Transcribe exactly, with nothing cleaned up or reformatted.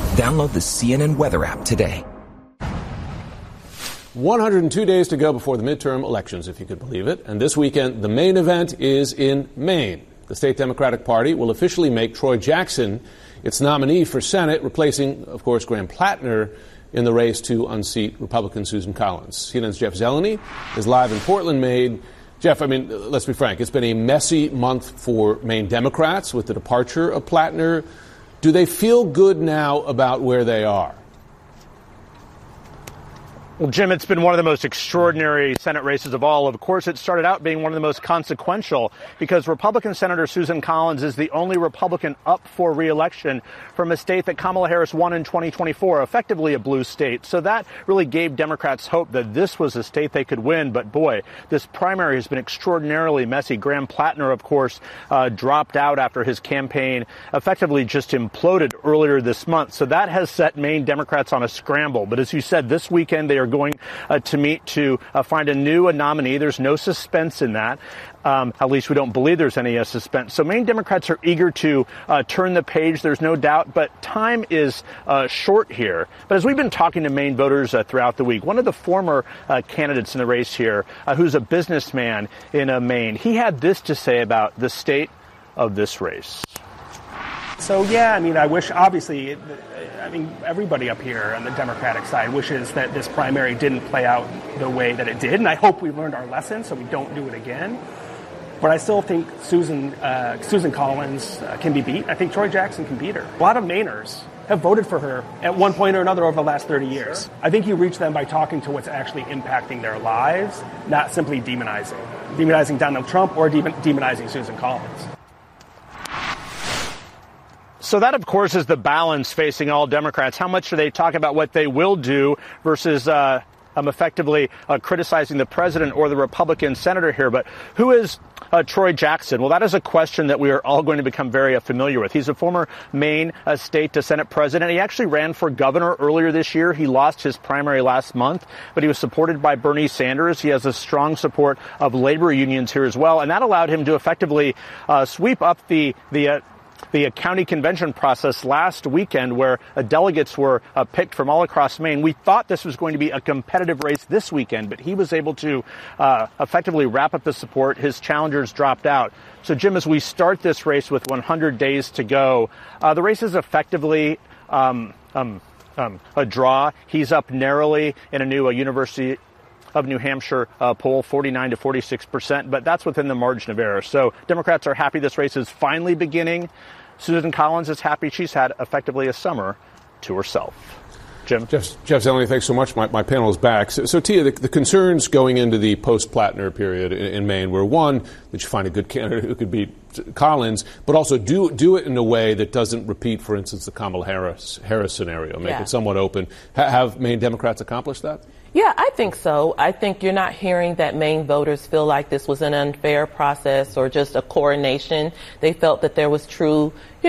Download the C N N Weather app today. one hundred two days to go before the midterm elections, if you could believe it. And this weekend, the main event is in Maine. The state Democratic Party will officially make Troy Jackson its nominee for Senate, replacing, of course, Graham Plattner in the race to unseat Republican Susan Collins. C N N's Jeff Zeleny is live in Portland, Maine. Jeff, I mean, let's be frank. It's been a messy month for Maine Democrats with the departure of Plattner. Do they feel good now about where they are? Well, Jim, it's been one of the most extraordinary Senate races of all. Of course, it started out being one of the most consequential because Republican Senator Susan Collins is the only Republican up for re-election from a state that Kamala Harris won in twenty twenty-four, effectively a blue state. So that really gave Democrats hope that this was a state they could win. But boy, this primary has been extraordinarily messy. Graham Plattner, of course, uh, dropped out after his campaign effectively just imploded earlier this month. So that has set Maine Democrats on a scramble. But as you said, this weekend they are going uh, to meet to uh, find a new a nominee. There's no suspense in that. Um, at least we don't believe there's any uh, suspense. So Maine Democrats are eager to uh, turn the page. There's no doubt, but time is uh, short here. But as we've been talking to Maine voters uh, throughout the week, one of the former uh, candidates in the race here, uh, who's a businessman in uh, Maine, he had this to say about the state of this race. So, yeah, I mean, I wish, obviously, I mean, everybody up here on the Democratic side wishes that this primary didn't play out the way that it did. And I hope we learned our lesson so we don't do it again. But I still think Susan uh, Susan Collins uh, can be beat. I think Troy Jackson can beat her. A lot of Mainers have voted for her at one point or another over the last thirty years. Sure. I think you reach them by talking to what's actually impacting their lives, not simply demonizing. Demonizing Donald Trump or de- demonizing Susan Collins. So that, of course, is the balance facing all Democrats. How much do they talk about what they will do versus uh, um, effectively uh, criticizing the president or the Republican senator here? But who is uh, Troy Jackson? Well, that is a question that we are all going to become very uh, familiar with. He's a former Maine uh, state to Senate president. He actually ran for governor earlier this year. He lost his primary last month, but he was supported by Bernie Sanders. He has a strong support of labor unions here as well, and that allowed him to effectively uh, sweep up the the uh, the county convention process last weekend where uh, delegates were uh, picked from all across Maine. We thought this was going to be a competitive race this weekend, but he was able to uh, effectively wrap up the support. His challengers dropped out. So, Jim, as we start this race with one hundred days to go, uh, the race is effectively um, um, um, a draw. He's up narrowly in a new uh, University of New Hampshire uh, poll, forty-nine to forty-six percent, but that's within the margin of error. So Democrats are happy this race is finally beginning. Susan Collins is happy she's had effectively a summer to herself. Jim? Jeff, Jeff Zeleny, thanks so much. My, my panel is back. So, so Tia, the, the concerns going into the post-Plattner period in, in Maine were, one, that you find a good candidate who could beat Collins, but also do do it in a way that doesn't repeat, for instance, the Kamala Harris, Harris scenario, make yeah. it somewhat open. Ha- have Maine Democrats accomplished that? Yeah, I think so. I think you're not hearing that Maine voters feel like this was an unfair process or just a coronation. They felt that there was true